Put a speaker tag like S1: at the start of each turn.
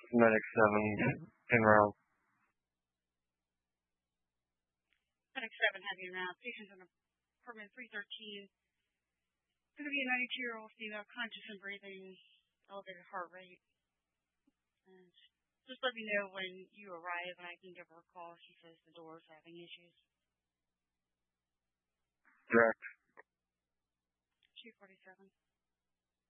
S1: Medic 7 en route.
S2: Medic 7 heavy round. Patients in apartment 313. Going to be a 92-year-old female, conscious and breathing, elevated heart rate. And just let me know when you arrive and I can give her a call. She says the door's having issues.
S1: Direct.
S2: 247.